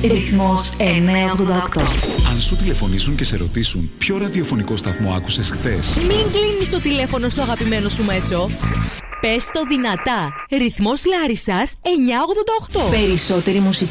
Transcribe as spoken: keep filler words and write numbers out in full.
Ρυθμός εννιακόσια ογδόντα οκτώ. Αν σου τηλεφωνήσουν και σε ρωτήσουν ποιο ραδιοφωνικό σταθμό άκουσες χθες, μην κλείνεις το τηλέφωνο στο αγαπημένο σου μέσο. Πες το δυνατά. Ρυθμός Λάρισσας εννιακόσια ογδόντα οκτώ. Περισσότερη μουσική.